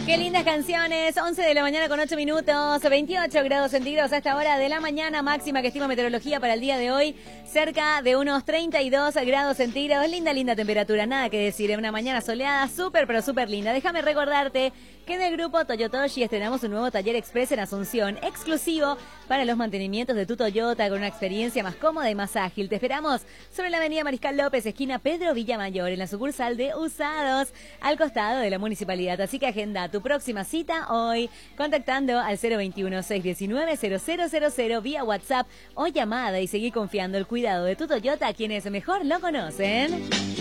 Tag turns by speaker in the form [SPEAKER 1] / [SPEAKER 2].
[SPEAKER 1] Qué lindas canciones, 11 de la mañana con 8 minutos, 28 grados centígrados a esta hora de la mañana, máxima que estima meteorología para el día de hoy, cerca de unos 32 grados centígrados, linda temperatura, nada que decir, en una mañana soleada, súper pero súper linda. Déjame recordarte que en el grupo Toyotoshi estrenamos un nuevo taller express en Asunción, exclusivo para los mantenimientos de tu Toyota, con una experiencia más cómoda y más ágil. Te esperamos sobre la avenida Mariscal López, esquina Pedro Villamayor, en la sucursal de Usados, al costado de la municipalidad. Así que agenda tu próxima cita hoy, contactando al 021-619-0000 vía WhatsApp o llamada y seguí confiando el cuidado de tu Toyota a quienes mejor lo conocen.